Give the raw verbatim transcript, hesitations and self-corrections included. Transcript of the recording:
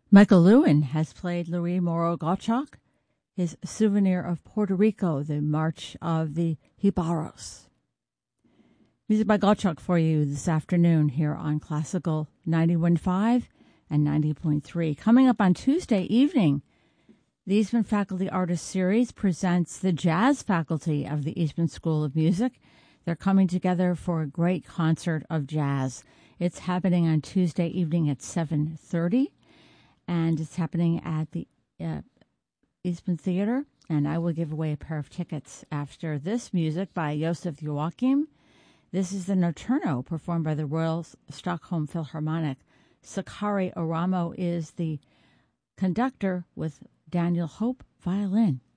Michael Lewin has played Louis Moreau Gottschalk, his Souvenir of Puerto Rico, the March of the Jibaros. Music by Gottschalk for you this afternoon here on Classical ninety-one point five and ninety point three. Coming up on Tuesday evening, the Eastman Faculty Artist Series presents the jazz faculty of the Eastman School of Music. They're coming together for a great concert of jazz. It's happening on Tuesday evening at seven thirty, and it's happening at the uh, Eastman Theater, and I will give away a pair of tickets after this music by Josef Joachim. This is the Notturno, performed by the Royal Stockholm Philharmonic. Sakari Oramo is the conductor with Daniel Hope, violin.